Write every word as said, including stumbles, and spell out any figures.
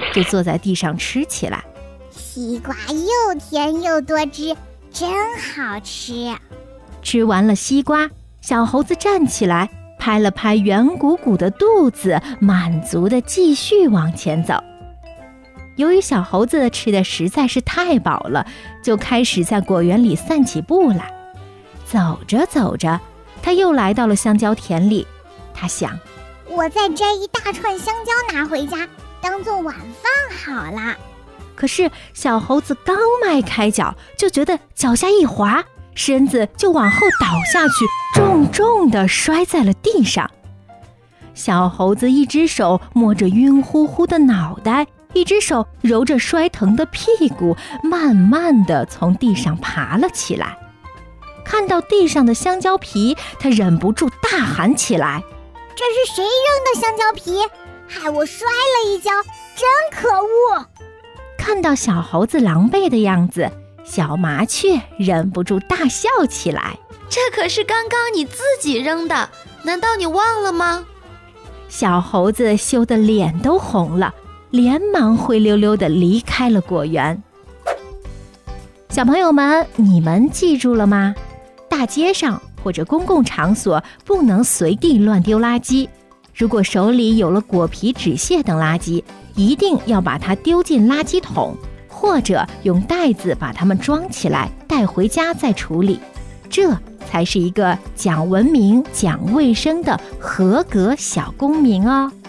就坐在地上吃起来。 西瓜又甜又多汁，真好吃。 吃完了西瓜，小猴子站起来，拍了拍圆鼓鼓的肚子，满足地继续往前走。由于小猴子吃的实在是太饱了，就开始在果园里散起步来。走着走着，他又来到了香蕉田里。他想， 我再摘一大串香蕉拿回家，当做晚饭好了。 可是小猴子刚迈开脚，就觉得脚下一滑，身子就往后倒下去，重重地摔在了地上。小猴子一只手摸着晕乎乎的脑袋，一只手揉着摔疼的屁股，慢慢地从地上爬了起来。看到地上的香蕉皮，他忍不住大喊起来： 这是谁扔的香蕉皮？害我摔了一跤，真可恶！ 看到小猴子狼狈的样子，小麻雀忍不住大笑起来。 这可是刚刚你自己扔的，难道你忘了吗？ 小猴子羞得脸都红了，连忙灰溜溜地离开了果园。小朋友们，你们记住了吗？大街上或者公共场所不能随地乱丢垃圾。如果手里有了果皮、纸屑等垃圾，一定要把它丢进垃圾桶，或者用袋子把它们装起来带回家再处理。这才是一个讲文明、讲卫生的合格小公民哦。